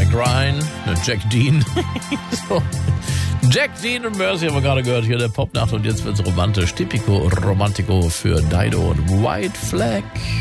Ryan, Jack Dean. So. Jack Dean und Mercy haben wir gerade gehört, hier der Popnacht und jetzt wird's romantisch. Typico Romantico für Dido und White Flag.